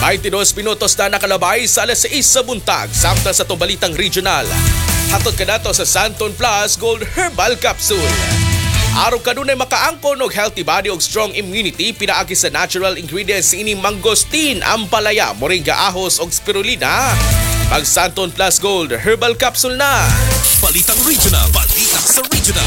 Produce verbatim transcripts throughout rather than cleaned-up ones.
twenty-two minutos na nakalabay sa alas sais sa buntag. Samtang sa tubalitang regional, hatod ka nato sa Santon Plus Gold Herbal Capsule. Araw kanunay makaangkon og healthy body og strong immunity pinaagi sa natural ingredients ini mangosteen, ampalaya, moringa, ahos og spirulina. Mag Santon Plus Gold Herbal Capsule na. Balitang regional, balita sa regional.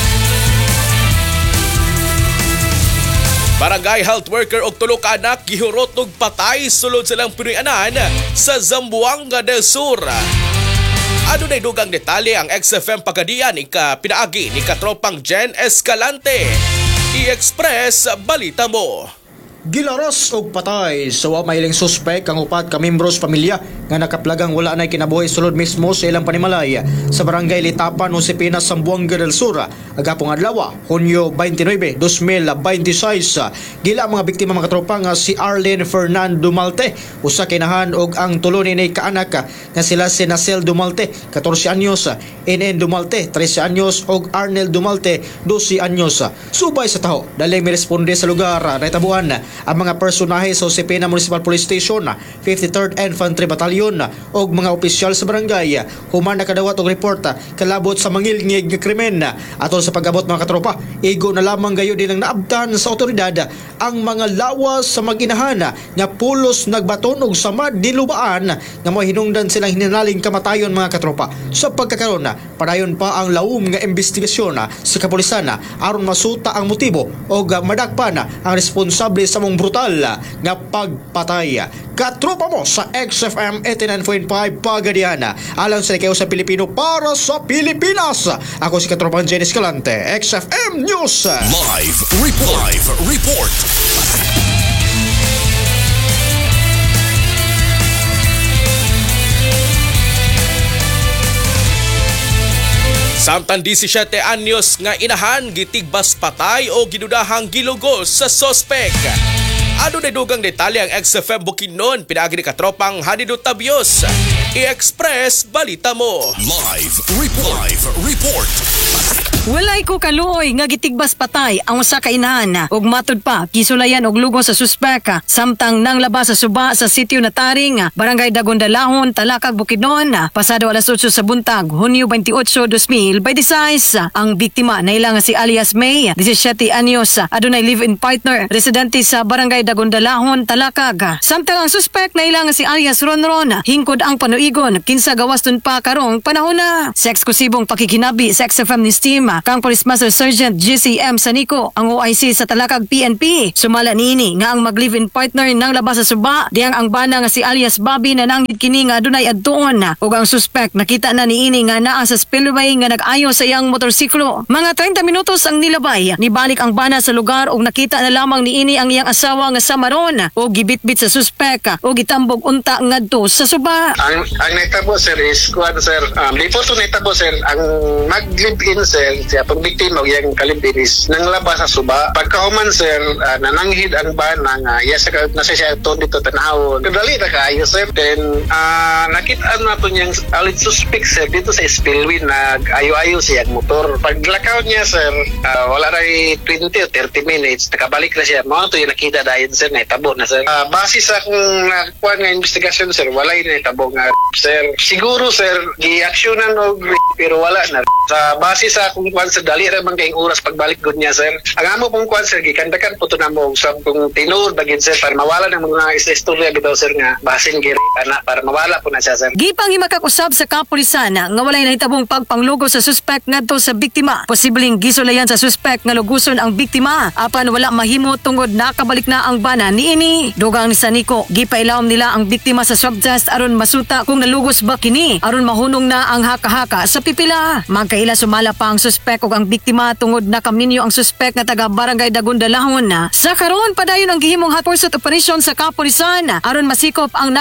Barangay health worker og tulo ka anak gihurot og patay sulod silang pinuy-anan sa Zamboanga del Sur. Ano na dugang detalye ang X F M Pagadian ika pinaagi ni katropang Jen Escalante. I-express balita mo. Gilaros og patay sa wa mailing suspek ang upat ka membros pamilya nga nakaplagang wala nay kinabuhi sulod mismo sa ilang panimalay sa barangay Litapan, Josepina, Zamboanga del Sur agapong adlaw Hunyo twenty-nine, twenty twenty-six. Gila mga biktima mga tropa nga si Arlene Fernando Dumalte, usa kinahan og ang tulo ni kaanak nga sila si Nacel Dumalte, fourteen anyos, N N Dumalte, thirteen anyos og Arnel Dumalte, twelve anyos. Subay sa taho, dali mi responde sa lugar na itabuan ang mga personahe sa Josepina Municipal Police Station, fifty-third Infantry Battalion og mga opisyal sa barangay. Human nakadawat og report kalabot sa mangilngig nga krimen. Aton sa pag-abot mga katropa, igo na lamang gayo din ang naabtan sa otoridad ang mga lawas sa mag-inahan nga pulos nagbaton og samad dilubaan nga mo hinungdan silang hinanaling kamatayon mga katropa. Sa pagkakaroon, padayon pa ang laum nga investigasyon sa kapulisan aron masuta ang motibo og madakpan ang responsable sa mong brutal nga pagpatay. Katropa mo sa X F M eighty-nine point five Pagadian, alang sa kayo sa Pilipino para sa Pilipinas. Ako si katropang Jen Escalante, X F M News Live Report. Live Report. Samtang seventeen anyos nga inahan gitigbas patay o ginudahang gilugos sa sospek. Ano na dugang detalye ang X F M Bukidnon pinaagi ni katropang Hanido Tabios. I-express balita mo. Live Report. Live Report. Walay ko kaluoy nga gitigbas patay ang usa ka inahan ug matud pa kisulayan og lugos sa suspek samtang nang labas sa suba sa sitio na Taring, Barangay Dagondalahon, Talakag, Bukidnon pasado alas eight sa buntag, Hunyo twenty-eight, twenty twenty-six. Ang biktima nailang si alias May, seventeen anyos, adunay live-in partner, residente sa Barangay Dagondalahon, Talakag. Samtang ang suspek nailang si alias Ronron, hingkod ang panuigon kinsa gawaston pa karong panahon na. Sa eksklusibong pakikinabi sa X F M News Team kang Police Master Sergeant G C M Sanico, ang O I C sa Talakag P N P. Sumala niini nga ang mag-live-in partner nang labas sa suba diyang ang bana nga si alias Bobby na nanggid kini nga adunay adtuon ug ang suspect nakita na niini nga naa sa spillway nga nag-ayo sa iyang motorsiklo. Mga thirty minutos ang nilabay, nibalik ang bana sa lugar ug nakita na lamang niini ang iyang asawa nga samaron ug gibitbit sa suspect ug gitambog unta ngadto sa suba. Ang ang naitabo sir is kuan sir, um, before to naitabo sir ang mag-live-in sir siya pang biktima o yung kalibinis nang labas sa suba. Pagkahuman sir, uh, nananghid ang bana nga yes, nasa siya ito dito tanahon. Kadali na kayo sir. Then uh, nakita nato niyang alid suspect sir dito sa spillway nag-ayo-ayo siyang motor. Paglakaw niya sir, uh, wala na twenty or thirty minutes, nakabalik na siya. Mga ito yung nakita dahil sir, naitabo na sir. Uh, base sa kung nakuha nga investigasyon sir, wala yung naitabo nga sir. Siguro sir, gi-actionan o pero wala na. Sa base sa kung kuan sa dali ra man kayong oras pagbalik gud niya sir. Ang amo pong kuan sir gikandakan po to namo sa kung tinuod bagid sir para mawala ng mga istorya bitaw sir nga basin giri ana para mawala po na siya sir. Gipang himakak-usab sa kapulisan nga walay nahitabong pagpanglugo sa suspect ngadto sa biktima. Posibleng gisulayan sa suspect nga luguson ang biktima apan wala mahimo tungod nakabalik na ang bana niini. Dugang ni Sanico, gipailawom nila ang biktima sa swab test aron masuta kung nalugos ba kini aron mahunong na ang haka-haka sa pipila. Magkaila sumala pa ang suspect ug ang biktima tungod nakaminyo ang suspect nga taga Barangay Dagondalahon na. Sa karon padayon ang gihimong hot pursuit operation sa kapulisan aron masikop ang nakasibat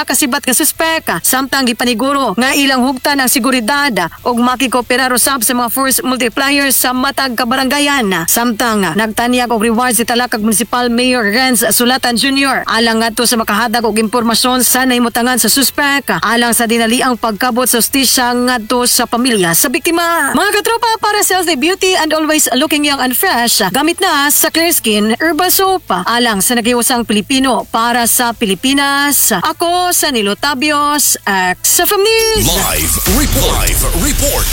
ka suspek samtang gipaniguro nga ilang hugtan ang seguridad ug makikooperar usab sa mga force multipliers sa matag kabarangayan. Samtang nagtanyag og reward si Talakag Municipal Mayor Renz Sulatan Junior alang ngadto sa makahatag og impormasyon sa nahimutangan sa suspek alang sa dinaliang pagkabot sa hustisya ngadto sa pamilya sa biktima. Mga katropa, para sa healthy beauty and always looking young and fresh, gamit na sa Clear Skin Herbal Soap alang sa nagiusang Pilipino para sa Pilipinas. Ako sa Nilo Tabios, ex sa News. Live report. Live report.